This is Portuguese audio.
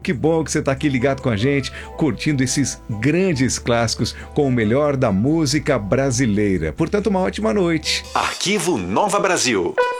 Que bom que você está aqui ligado com a gente, curtindo esses grandes clássicos com o melhor da música brasileira. Portanto, uma ótima noite. Arquivo Nova Brasil.